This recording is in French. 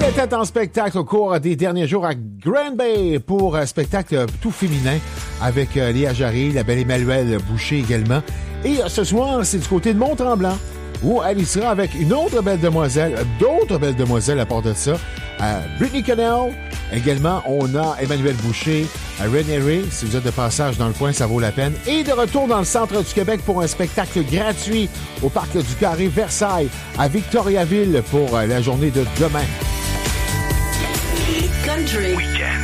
était en spectacle au cours des derniers jours à Grand Bay pour un spectacle tout féminin avec Léa Jarry, la belle Emmanuelle Boucher également. Et ce soir, c'est du côté de Mont-Tremblant où elle y sera avec une autre belle demoiselle, d'autres belles demoiselles à part de ça. Brittany Connell. Également, on a Emmanuelle Boucher, René Ray. Si vous êtes de passage dans le coin, ça vaut la peine. Et de retour dans le centre du Québec pour un spectacle gratuit au Parc du Carré Versailles à Victoriaville pour la journée de demain. Country. Weekend.